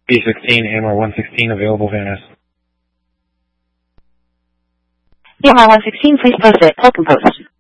B16, AMR 116, available Van Ness. AMR 116, please post it. Welcome post.